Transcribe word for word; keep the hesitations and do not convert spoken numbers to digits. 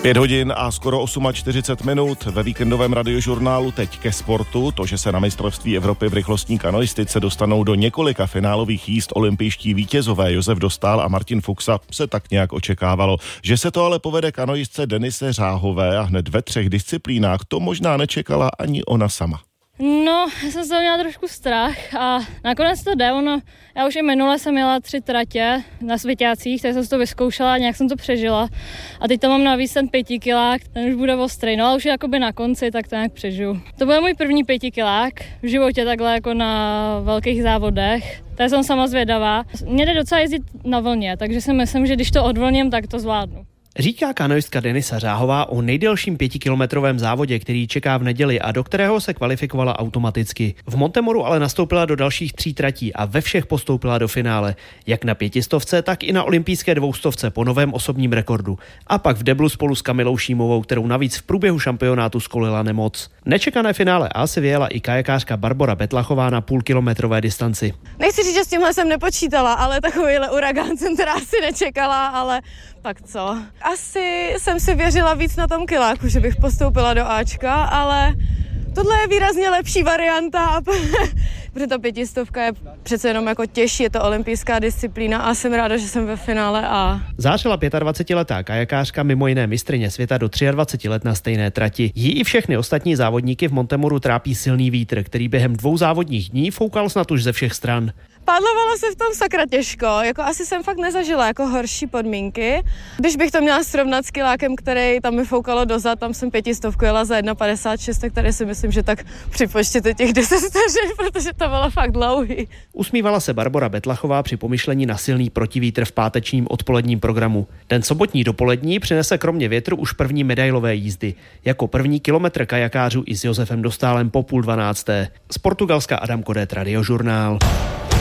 Pět hodin a skoro čtyřicet osm minut ve víkendovém radiožurnálu teď ke sportu. To, že se na mistrovství Evropy v rychlostní kanoistice dostanou do několika finálových jízd olympijští vítězové Josef Dostál a Martin Fuchsa, se tak nějak očekávalo. Že se to ale povede kanoistce Denise Řáhové a hned ve třech disciplínách, to možná nečekala ani ona sama. No, já jsem se měla trošku strach a nakonec to jde, ono, já už i minule jsem jela tři tratě na svěťácích, tak jsem to vyzkoušela a nějak jsem to přežila a teď tam mám navíc ten pětikilák, ten už bude ostrý, no ale už je jakoby na konci, tak to nějak přežiju. To byl můj první pětikilák v životě takhle jako na velkých závodech, tak jsem sama zvědavá. Mně jde docela jezdit na vlně, takže si myslím, že když to odvlním, tak to zvládnu. Říká kanoistka Denisa Řáhová o nejdelším pětikilometrovém závodě, který čeká v neděli a do kterého se kvalifikovala automaticky. V Montemoru ale nastoupila do dalších tří tratí a ve všech postoupila do finále. Jak na pětistovce, tak i na olympijské dvoustovce po novém osobním rekordu. A pak v deblu spolu s Kamilou Šímovou, kterou navíc v průběhu šampionátu skolila nemoc. Nečekané finále A si vyjela i kajakářka Barbora Betlachová na půlkilometrové distanci. Nechci říct, že s tímhle jsem nepočítala, ale takovýhle uragán jsem teda asi nečekala, ale tak co. Asi jsem si věřila víc na tom kiláku, že bych postoupila do Ačka, ale tohle je výrazně lepší varianta, protože ta pětistovka je přece jenom jako těžší, je to olympijská disciplína a jsem ráda, že jsem ve finále A. Zářila dvacetiletá kajakářka, mimo jiné mistryně světa do dvaceti tří let na stejné trati. Jí i všechny ostatní závodníky v Montemoru trápí silný vítr, který během dvou závodních dní foukal snad už ze všech stran. Pádlovalo se v tom sakra těžko, jako asi jsem fakt nezažila jako horší podmínky. Když bych to měla srovnat s kilákem, který tam mi foukalo dozad, tam jsem pětistovku jela za jedna padesát šest, tak tady si myslím, že tak připočtěte těch deset vteřin, protože to bylo fakt dlouhý. Usmívala se Barbora Betlachová při pomyšlení na silný protivítr v pátečním odpoledním programu. Ten sobotní dopolední přinese kromě větru už první medailové jízdy. Jako první kilometr kajakářů i s Josefem Dostálem po půl dvanácté. Z Portugalska Adam Kodet, Radiožurnál.